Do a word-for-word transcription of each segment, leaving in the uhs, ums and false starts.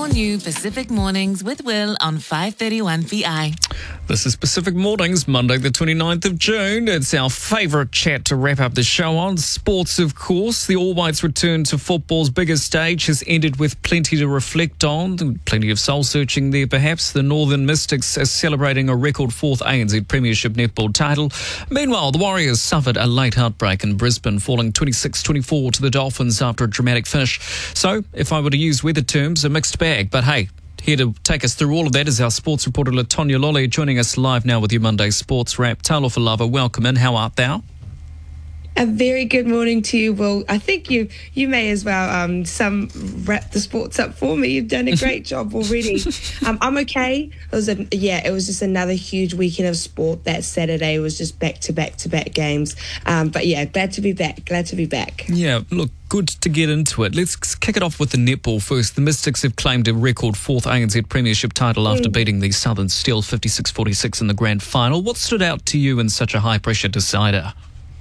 new Pacific Mornings with Will on five thirty-one P I. This is Pacific Mornings, Monday the twenty-ninth of June. It's our favourite chat to wrap up the show on. Sports, of course. The All Whites' return to football's biggest stage has ended with plenty to reflect on. Plenty of soul-searching there, perhaps. The Northern Mystics are celebrating a record fourth A N Z Premiership netball title. Meanwhile, the Warriors suffered a late heartbreak in Brisbane, falling twenty-six twenty-four to the Dolphins after a dramatic finish. So, if I were to use weather terms, a mixed bag. But hey, here to take us through all of that is our sports reporter Latonya Lolly, joining us live now with your Monday Sports Wrap. Talofa Lava, welcome in. How art thou? A very good morning to you, Will. I think you you may as well um, some wrap the sports up for me. You've done a great job already. Um, I'm okay. It was a, yeah, it was just another huge weekend of sport. That Saturday was just back to back to back games. Um, but yeah, glad to be back. Glad to be back. Yeah, look, good to get into it. Let's kick it off with the netball first. The Mystics have claimed a record fourth A N Z Premiership title after mm. beating the Southern Steel fifty-six forty-six in the grand final. What stood out to you in such a high-pressure decider?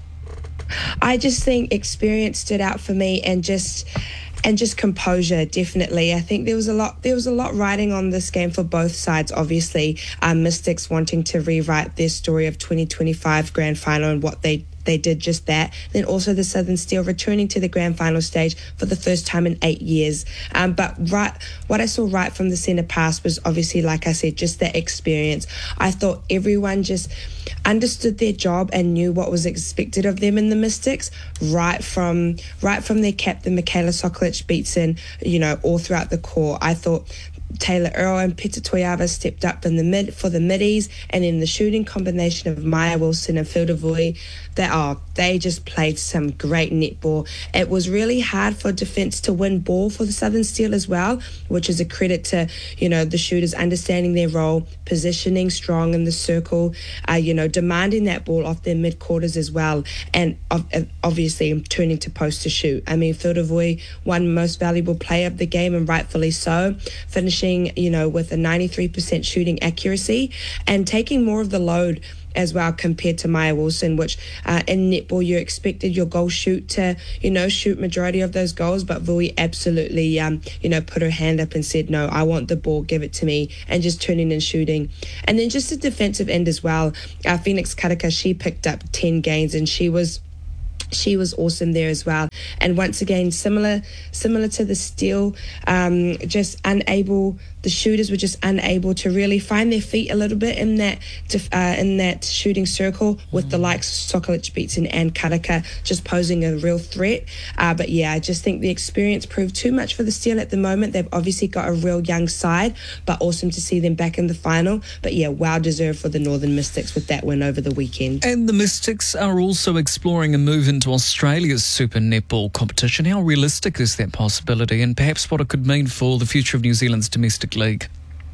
I just think experience stood out for me, and just and just composure, definitely. I think there was a lot there was a lot riding on this game for both sides, obviously. Um, Mystics wanting to rewrite their story of twenty twenty-five grand final and what they They did just that. Then also the Southern Steel returning to the grand final stage for the first time in eight years. Um, but right, what I saw right from the centre pass was obviously, like I said, just that experience. I thought everyone just understood their job and knew what was expected of them in the Mystics right from right from their captain, Michaela Sokolic-Beatson, you know, all throughout the court. I thought Taylor Earl and Peta Toyava stepped up in the mid for the middies, and in the shooting combination of Maya Wilson and Phil Devoy, they oh, they just played some great netball. It was really hard for defence to win ball for the Southern Steel as well, which is a credit to, you know, the shooters understanding their role, positioning strong in the circle, uh, you know, demanding that ball off their mid quarters as well, and obviously turning to post to shoot. I mean, Phil Devoy won most valuable player of the game, and rightfully so, finishing you know, with a ninety-three percent shooting accuracy and taking more of the load as well compared to Maya Wilson, which uh, in netball you expected your goal shoot to, you know, shoot majority of those goals, but Vui absolutely, um, you know, put her hand up and said, no, I want the ball, give it to me, and just turning and shooting. And then just the defensive end as well. Uh, Phoenix Karaka, she picked up ten gains, and she was She was awesome there as well. And once again, similar similar to the Steel, um, just unable, the shooters were just unable to really find their feet a little bit in that uh, in that shooting circle with the likes of Sokolic-Beatson and Karaka just posing a real threat. Uh, but yeah, I just think the experience proved too much for the Steel at the moment. They've obviously got a real young side, but awesome to see them back in the final. But yeah, well deserved for the Northern Mystics with that win over the weekend. And the Mystics are also exploring a move in to Australia's Super Netball competition. How realistic is that possibility, and perhaps what it could mean for the future of New Zealand's domestic league?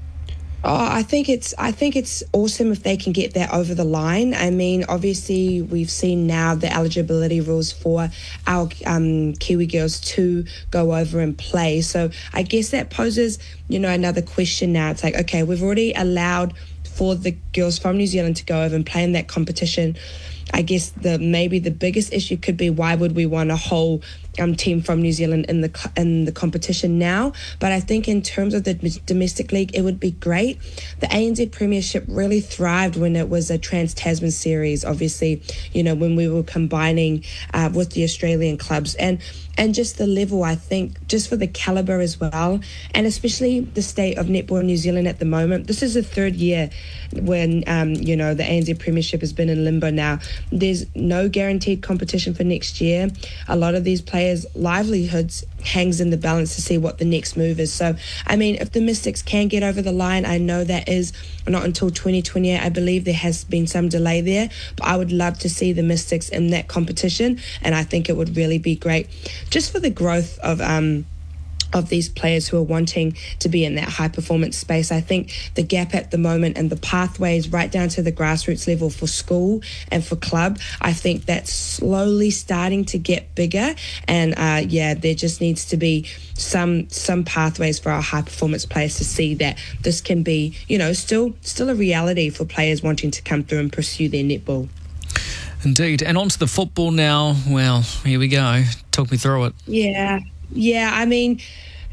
Oh, I think it's I think it's awesome if they can get that over the line. I mean, obviously we've seen now the eligibility rules for our um, Kiwi girls to go over and play. So I guess that poses, you know, another question now. It's like, okay, we've already allowed for the girls from New Zealand to go over and play in that competition. I guess the maybe the biggest issue could be, why would we want a whole um, team from New Zealand in the in the competition now? But I think in terms of the domestic league, it would be great. The A N Z Premiership really thrived when it was a Trans-Tasman series, obviously, you know, when we were combining uh, with the Australian clubs. And and just the level, I think, just for the calibre as well, and especially the state of netball in New Zealand at the moment. This is the third year when, um, you know, the A N Z Premiership has been in limbo now. There's no guaranteed competition for next year. A lot of these players' livelihoods hangs in the balance to see what the next move is. So, I mean, if the Mystics can get over the line, I know that is not until twenty twenty-eight. I believe there has been some delay there, but I would love to see the Mystics in that competition, and I think it would really be great just for the growth of um of these players who are wanting to be in that high performance space. I think the gap at the moment and the pathways right down to the grassroots level for school and for club, I think that's slowly starting to get bigger. And uh, yeah, there just needs to be some some pathways for our high performance players to see that this can be, you know, still still a reality for players wanting to come through and pursue their netball. Indeed. And on to the football now. Well, here we go. Talk me through it. Yeah. Yeah, I mean,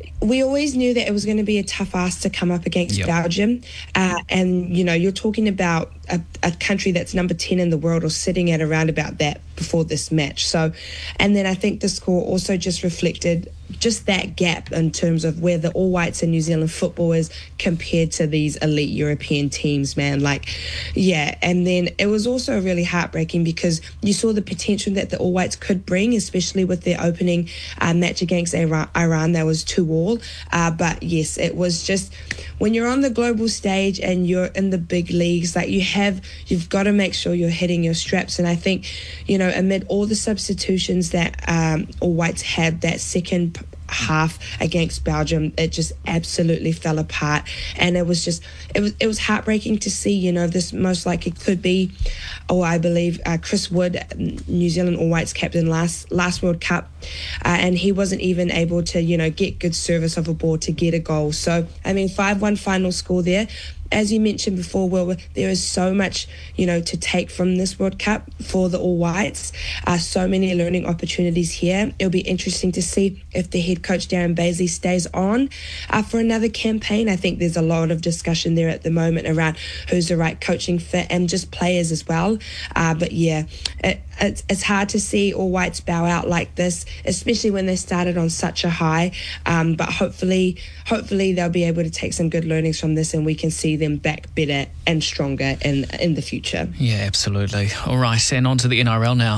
we always knew that it was going to be a tough ask to come up against yep. Belgium. Uh, and, you know, you're talking about a, a country that's number ten in the world or sitting at around about that before this match. So, and then I think the score also just reflected just that gap in terms of where the All Whites in New Zealand football is compared to these elite European teams, man. Like, yeah. And then it was also really heartbreaking because you saw the potential that the All Whites could bring, especially with their opening uh, match against Iran. Iran that was two all. Uh, but yes, it was just when you're on the global stage and you're in the big leagues, like you have, you've got to make sure you're hitting your straps. And I think, you know, amid all the substitutions that um, All Whites had, that second half against Belgium, it just absolutely fell apart, and it was just it was it was heartbreaking to see. You know, this most likely could be, oh, I believe uh, Chris Wood, New Zealand All Whites captain last last World Cup, uh, and he wasn't even able to, you know, get good service of a ball to get a goal. So I mean, five one final score there. As you mentioned before, Will, there is so much, you know, to take from this World Cup for the All Whites. Uh, so many learning opportunities here. It'll be interesting to see if the head coach, Darren Baisley, stays on uh, for another campaign. I think there's a lot of discussion there at the moment around who's the right coaching fit and just players as well. Uh, but yeah, it, it's, it's hard to see All Whites bow out like this, especially when they started on such a high. Um, but hopefully, hopefully they'll be able to take some good learnings from this, and we can see them back better and stronger in in the future. Yeah, absolutely. All right, and on to the N R L now.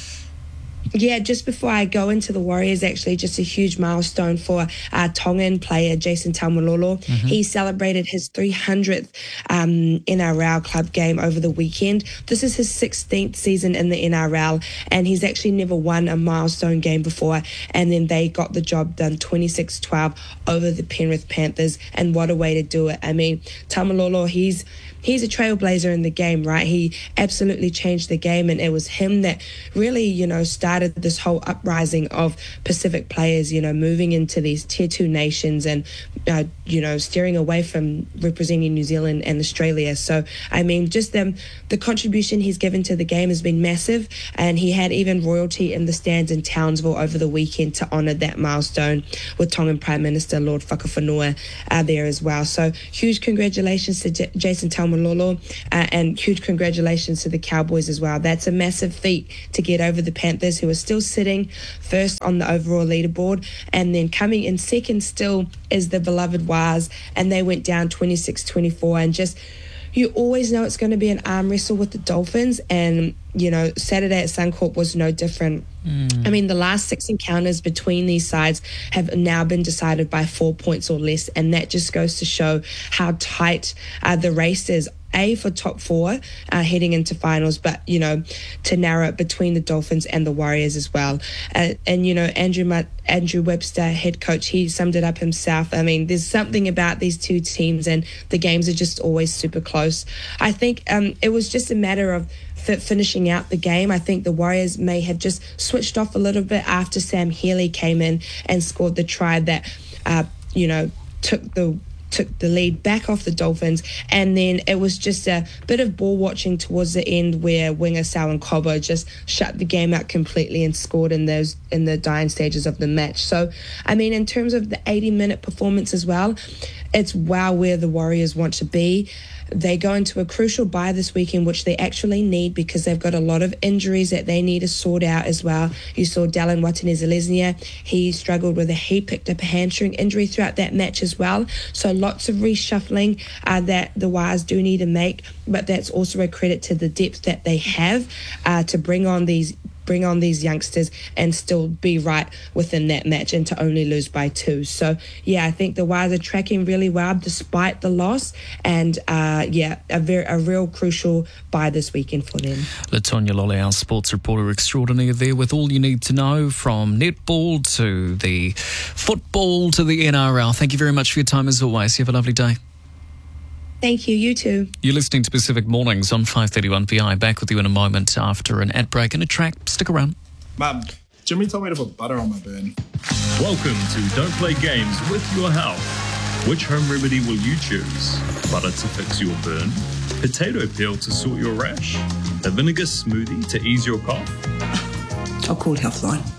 Yeah, just before I go into the Warriors, actually, just a huge milestone for uh, Tongan player Jason Taumalolo. Mm-hmm. He celebrated his three hundredth um, N R L club game over the weekend. This is his sixteenth season in the N R L, and he's actually never won a milestone game before. And then they got the job done twenty-six twelve over the Penrith Panthers, and what a way to do it. I mean, Taumalolo, he's He's a trailblazer in the game, right? He absolutely changed the game, and it was him that really, you know, started this whole uprising of Pacific players, you know, moving into these tier two nations and, uh, you know, steering away from representing New Zealand and Australia. So, I mean, just um, the contribution he's given to the game has been massive, and he had even royalty in the stands in Townsville over the weekend to honour that milestone with Tongan Prime Minister Lord Whakawhanua uh, there as well. So, huge congratulations to J- Jason Taumalolo. Malolo, uh, and huge congratulations to the Cowboys as well. That's a massive feat to get over the Panthers, who are still sitting first on the overall leaderboard, and then coming in second still is the beloved Wars, and they went down twenty-six twenty-four, and just you always know it's going to be an arm wrestle with the Dolphins, and you know, Saturday at Suncorp was no different. Mm. I mean, the last six encounters between these sides have now been decided by four points or less, and that just goes to show how tight uh, the race is. A, for top four uh, heading into finals, but, you know, to narrow it between the Dolphins and the Warriors as well. Uh, and, you know, Andrew Mutt, Andrew Webster, head coach, he summed it up himself. I mean, there's something about these two teams, and the games are just always super close. I think um, it was just a matter of f- finishing out the game. I think the Warriors may have just switched off a little bit after Sam Healy came in and scored the try that, uh, you know, took the took the lead back off the Dolphins, and then it was just a bit of ball watching towards the end where winger Selwyn Cobbo just shut the game out completely and scored in those in the dying stages of the match. So, I mean, in terms of the eighty minute performance as well, it's wow where the Warriors want to be. They go into a crucial bye this weekend, which they actually need because they've got a lot of injuries that they need to sort out as well. You saw Dallin Watene-Zelezniak. He struggled with a, he picked up a hamstring injury throughout that match as well. So lots of reshuffling uh, that the Wires do need to make, but that's also a credit to the depth that they have uh, to bring on these bring on these youngsters and still be right within that match and to only lose by two. So, yeah, I think the Wires are tracking really well despite the loss, and, uh, yeah, a very a real crucial bye this weekend for them. Latonya Lolly, our sports reporter extraordinaire there with all you need to know from netball to the football to the N R L. Thank you very much for your time as always. You have a lovely day. Thank you. You too. You're listening to Pacific Mornings on five thirty-one P I. Back with you in a moment after an ad break and a track. Stick around. Mum, Jimmy told me to put butter on my burn. Welcome to Don't Play Games with Your Health. Which home remedy will you choose? Butter to fix your burn? Potato peel to sort your rash? A vinegar smoothie to ease your cough? I'll call Healthline.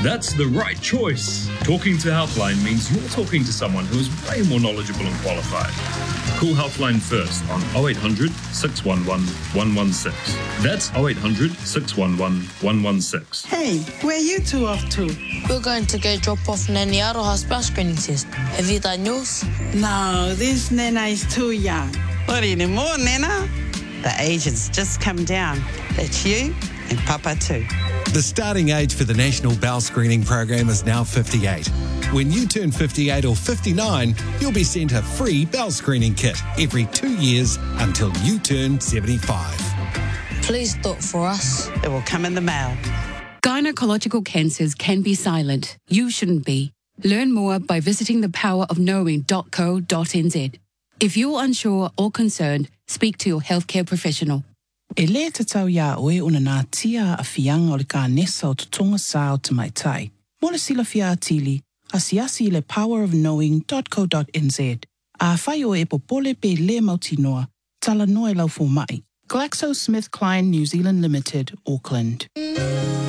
That's the right choice. Talking to Healthline means you're talking to someone who is way more knowledgeable and qualified. Call Healthline first on oh eight hundred, six one one, one one six. That's oh eight hundred, six one one, one one six. Hey, where you two off to? We're going to go drop off Nanny Aroha's bowel screening test. Have you done yours? No, this Nena is too young. What anymore, Nena? The age has just come down. That's you and Papa too. The starting age for the National Bowel Screening Program is now fifty-eight. When you turn fifty-eight or fifty-nine, you'll be sent a free bowel screening kit every two years until you turn seventy-five. Please do it for us. It will come in the mail. Gynecological cancers can be silent. You shouldn't be. Learn more by visiting the power of knowing dot co dot n z. If you're unsure or concerned, speak to your healthcare professional. E le te tau ia oe una nā tia a fianga o le ka nesa o tutonga sa o te mai tai. Mo le sila fia atili, a siasi le power of knowing dot co dot n z. A whai o e popole pe le mautinoa, tala noe lau fo mai. GlaxoSmithKline New Zealand Limited, Auckland.